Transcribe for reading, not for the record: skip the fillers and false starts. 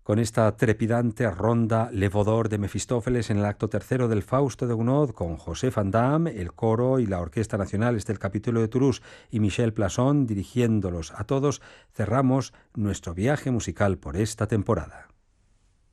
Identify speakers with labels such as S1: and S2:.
S1: Con esta trepidante ronda Le Vaudor de Mefistófeles en el acto tercero del Fausto de Gounod, con José Van Damme, el coro y la Orquesta Nacional del Capítulo de Toulouse y Michel Plasson dirigiéndolos a todos, cerramos nuestro viaje musical por esta temporada.